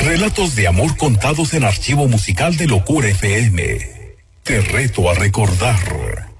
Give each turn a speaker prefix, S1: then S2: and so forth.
S1: Relatos de amor contados en archivo musical de Locura FM. Te reto a recordar.